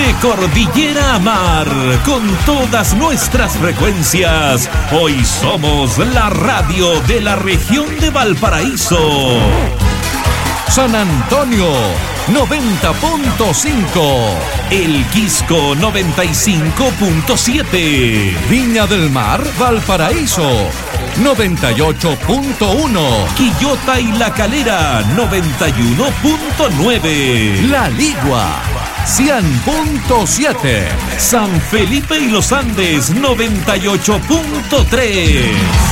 De cordillera a mar, con todas nuestras frecuencias, hoy somos la radio de la región de Valparaíso. San Antonio 90.5, El Quisco 95.7, Viña del Mar, Valparaíso 98.1, Quillota y La Calera 91.9, La Ligua 100.7, San Felipe y Los Andes 98.3.